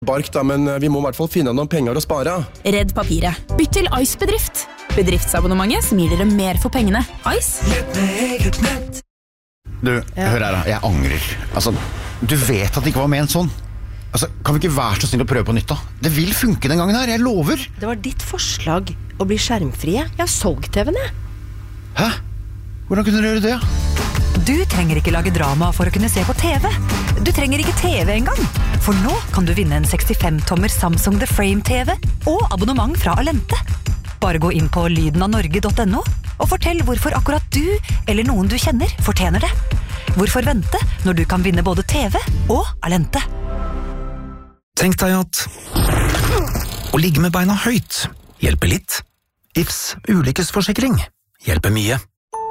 Bark da, men vi må I hvert fall finne noen penger å spare. Redd papiret. Bytt til Ice Bedrift. Bedriftsabonnementet som gir dere mer for pengene. Ice? Lett med eget nett. Du, hør her da, jeg angrer. Altså, du vet at det ikke var ment sånn. Altså, kan vi ikke være så snill å prøve på nytt da? Det vil funke den gangen her, jeg lover. Det var ditt forslag å bli skjermfrie. Jeg har solgt TV-en, jeg. Hæ? Hvordan kunne dere gjøre det? Du trenger ikke lage drama for å kunne se på TV. Du trenger ikke TV engang. For nå kan du vinne en 65-tommer Samsung The Frame TV og abonnement fra Alente. Bare gå inn på lydenavnorge.no og fortell hvorfor akkurat du eller noen du kjenner fortjener det. Hvorfor vente når du kan vinne både TV og Alente? Tenk deg at å ligge med beina høyt hjelper litt. Ifs ulykkesforsikring hjelper mye.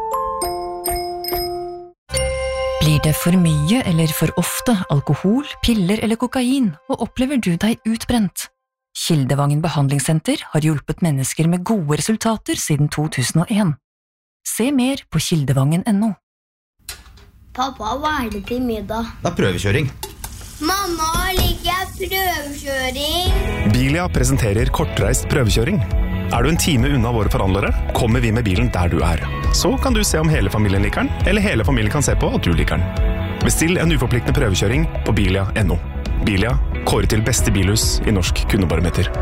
Blir det for mye eller for ofte alkohol, piller eller kokain, og opplever du deg utbrent? Kildevangen behandlingssenter har hjulpet mennesker med gode resultater siden 2001. Se mer på kildevangen.no. Pappa, hva det til middag? Det prøvekjøring. Mamma, liker jeg prøvekjøring? Bilia presenterer kortreist prøvekjøring. Er du en time unna våre forhandlere, kommer vi med bilen der du er. Så kan du se om hele familien liker den, eller hele familien kan se på at du liker den. Bestill en uforpliktende prøvekjøring på bilia.no. Bilia, kåret til beste bilhus I norsk kundebarometer.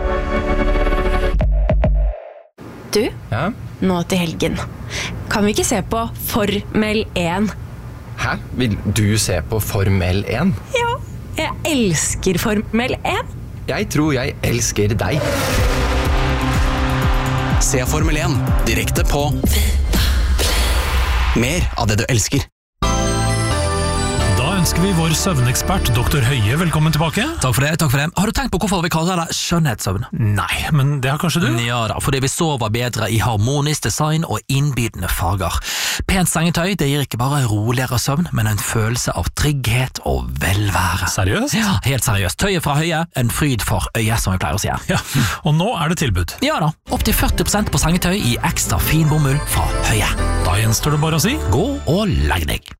Du, nå til helgen. Kan vi ikke se på Formel 1? Hæ? Vil du se på Formel 1? Ja, jeg elsker Formel 1. Jeg tror jeg elsker deg. Se Formel 1 direkte på mer av det du elsker. Da ønsker vi vår søvnekspert, Dr. Høie, velkommen tilbake. Takk for det, takk for det. Har du tenkt på hvorfor vi kaller det skjønnhetssøvn? Nei, men det har kanskje du? Ja da, fordi vi sover bedre I harmonisk design og innbydende farger. Pent sengetøy, det gir ikke bare roligere søvn, men en følelse av trygghet og velvære. Seriøst? Ja, helt seriøst. Tøyet fra Høie, en fryd for øyet, som vi pleier å si. Ja, og nå det tilbud. Ja da, opp til 40% på sengetøy I ekstra fin bomull fra Høie. Da gjenstår det bare å si gå og legg deg.